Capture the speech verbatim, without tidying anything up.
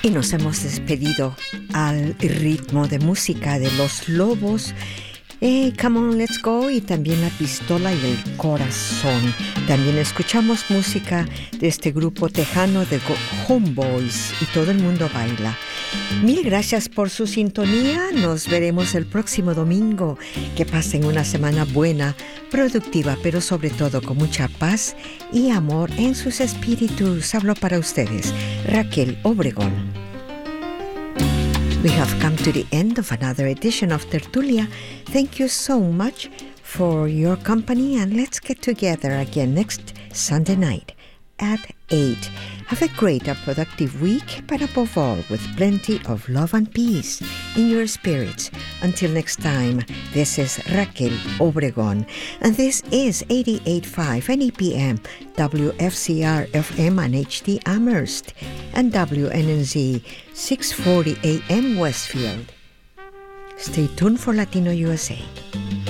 Y nos hemos despedido al ritmo de música de Los Lobos. Eh, Come On, Let's Go, y también La Pistola y el Corazón. También escuchamos música de este grupo tejano de Homeboys y Todo el Mundo Baila. Mil gracias por su sintonía. Nos veremos el próximo domingo. Que pasen una semana buena, productiva, pero sobre todo con mucha paz y amor en sus espíritus. Hablo para ustedes, Raquel Obregón. We have come to the end of another edition of Tertulia. Thank you so much for your company, and let's get together again next Sunday night at eight. Have a great and productive week, but above all, with plenty of love and peace in your spirits. Until next time, this is Raquel Obregón, and this is eighty-eight point five N E P M, W F C R F M and H D Amherst, and W N N Z six forty A M Westfield. Stay tuned for Latino U S A.